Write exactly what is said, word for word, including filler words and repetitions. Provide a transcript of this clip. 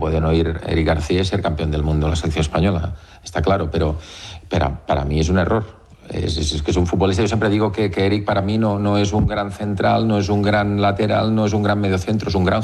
puede no ir Eric García y ser campeón del mundo en la selección española, está claro, pero, pero para mí es un error. Es, es, es que es un futbolista, yo siempre digo que, que Eric para mí no, no es un gran central, no es un gran lateral, no es un gran mediocentro, es un gran